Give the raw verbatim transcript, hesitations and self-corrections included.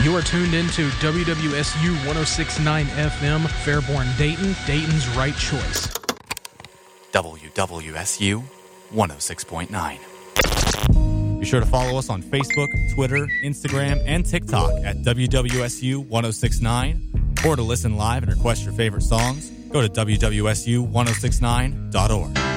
You are tuned into W W S U one oh six point nine F M, Fairborn, Dayton, Dayton's right choice. W W S U one oh six point nine. Be sure to follow us on Facebook, Twitter, Instagram, and TikTok at W W S U one oh six point nine. Or to listen live and request your favorite songs, go to W W S U ten sixty-nine dot org.